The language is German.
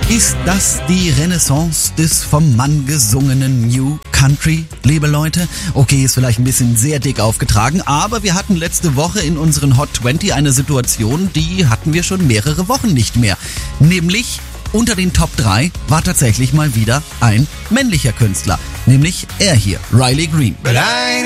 Ist das die Renaissance des vom Mann gesungenen New Country, liebe Leute? Okay, ist vielleicht ein bisschen sehr dick aufgetragen, aber wir hatten letzte Woche in unseren Hot 20 eine Situation, die hatten wir schon mehrere Wochen nicht mehr. Nämlich unter den Top 3 war tatsächlich mal wieder ein männlicher Künstler, nämlich er hier, Riley Green.